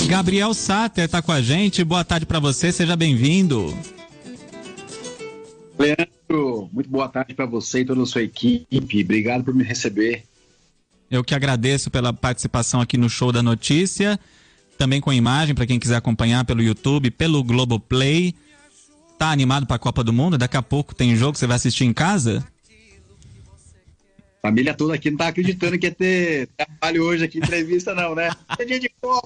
Gabriel Sater está com a gente. Boa tarde para você, seja bem-vindo. Leandro, muito boa tarde para você e toda a sua equipe. Obrigado por me receber. Eu que agradeço pela participação aqui no Show da Notícia, também com imagem para quem quiser acompanhar pelo YouTube, pelo Globoplay. Tá animado para a Copa do Mundo? Daqui a pouco tem jogo, você vai assistir em casa? Família toda aqui não tá acreditando que ia ter trabalho hoje aqui, entrevista não, né? É dia de Copa.